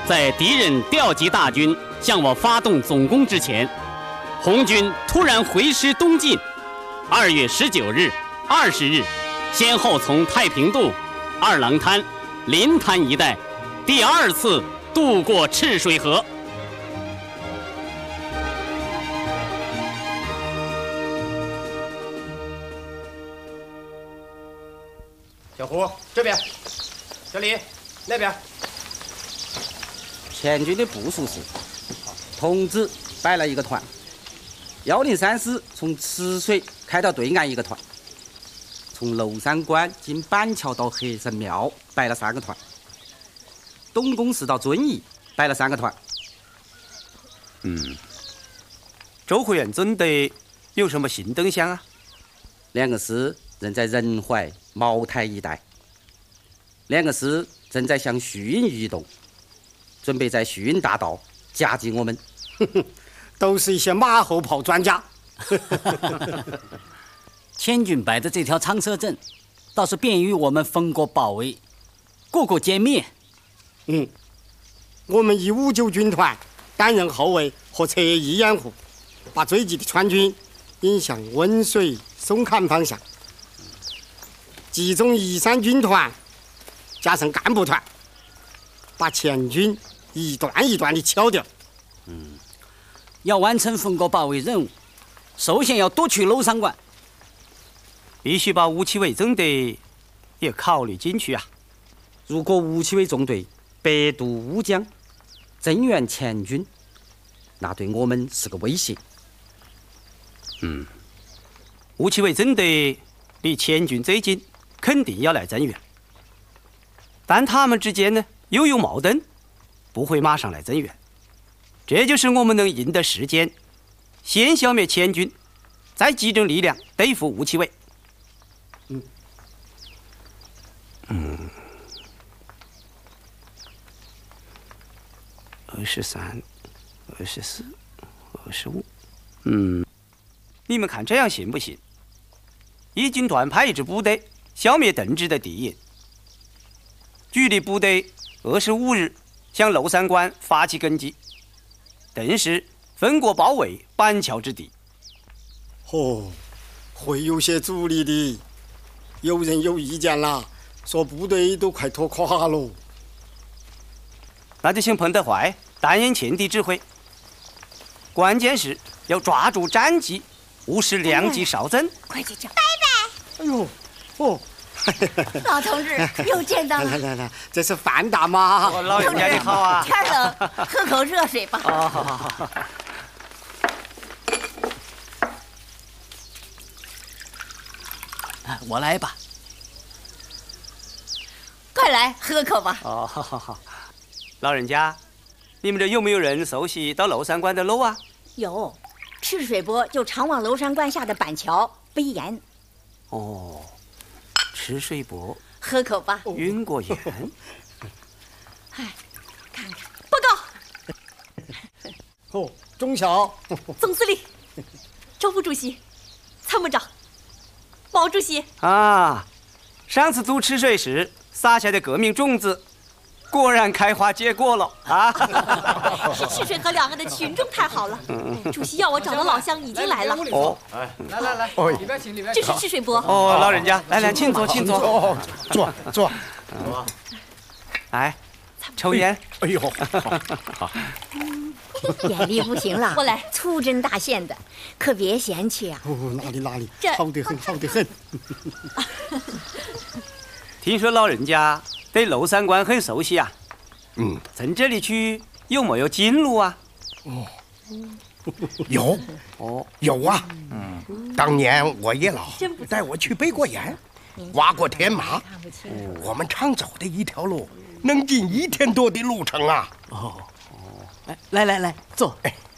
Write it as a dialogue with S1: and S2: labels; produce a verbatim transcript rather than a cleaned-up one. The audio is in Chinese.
S1: 在敌人调集大军向我发动总攻之前，红军突然回师东进。二月十九日、二十日，先后从太平渡、二郎滩、临滩一带第二次渡过赤水河。
S2: 小胡这边，小李那边。
S3: 前军的部署是：同志摆了一个团，幺零三师从池水开到对岸一个团，从娄山关经板桥到黑神庙摆了三个团，东宫市到遵义摆了三个团。
S4: 嗯，周会员准队有什么新动向啊？
S3: 两个师仍在仁怀、茅台一带，两个师正在向叙阴移动，准备在叙阴大道夹击我们。
S5: 都是一些马后炮专家。
S6: 千军摆的这条长蛇阵，倒是便于我们分国包围，各个歼灭。
S5: 嗯，我们以五九军团担任后卫和侧翼掩护，把追击的川军引向温水、松坎方向。集中一三军团加上干部团，把前军一段一段的敲掉。
S6: 嗯，要完成分国包围任务，首先要夺取娄山关，
S4: 必须把吴奇伟总队也考虑进去啊。
S3: 如果吴奇伟纵队北渡乌江，增援前军，那对我们是个威胁。
S4: 嗯，吴奇伟总队离前军最近，肯定要来增援，但他们之间呢又有矛盾，不会马上来增援。这就是我们能赢的时间，先消灭前军，再集中力量对付吴奇伟。
S5: 嗯
S4: 嗯，二十三、二十四、二十五，嗯，你们看这样行不行？一军团派一支部队消灭邓芝的敌营，主力部队二十五日向娄山关发起攻击。邓氏分国包围板桥之地。
S5: 哦，会有些阻力的。有人有意见了，说部队都快拖垮了。
S4: 那就请彭德怀担任前敌指挥。关键是要抓住战机，无视良机稍增。
S7: 快去讲，拜拜。
S5: 哎呦，哦。
S7: 老同志又见到了，
S5: 来来来，这是范大妈。
S4: 哦，老人家你好啊！
S7: 天冷，喝口热水吧。
S4: 哦，好好好。
S6: 我来吧。
S7: 快来喝口吧。
S4: 哦，好好好。老人家，你们这有没有人熟悉到娄山关的路啊？
S7: 有，赤水泊就常往娄山关下的板桥、北岩。
S4: 哦。赤水泊，
S7: 喝口吧。
S4: 晕过眼。
S7: 哎，看看报
S5: 告。哦，中校。
S7: 总司令，周副主席，参谋长，毛主席。
S4: 啊，上次渡赤水时撒下的革命种子，果然开花结果了啊！
S7: 是赤水河两岸的群众太好了。主席要我找的老乡已经来了。
S4: 哦，
S2: 哎，来来来，里边请，里边
S7: 请。这是赤水泊。
S4: 哦，老人家，来来，请坐，请坐。
S5: 哦，坐坐。
S2: 走。
S4: 来，抽烟。
S5: 哎呦，
S2: 好。
S7: 眼力不行了，过来，粗针大线的，可别嫌弃啊。
S5: 哦，哪里哪里，好得很，好得很。
S4: 听说老人家对娄山关很熟悉啊。
S8: 嗯，
S4: 从这里去有没有近路啊？
S8: 哦，有，哦，有啊。嗯，当年我爷老带我去背过岩，挖过天马，我们常走的一条路，能近一天多的路程啊。
S6: 哦哦，来来来，坐。
S8: 哎。